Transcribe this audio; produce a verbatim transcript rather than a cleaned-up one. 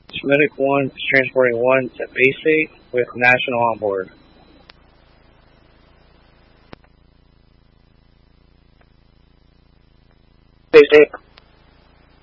Medic one is transporting one to base state with National on board. Base state.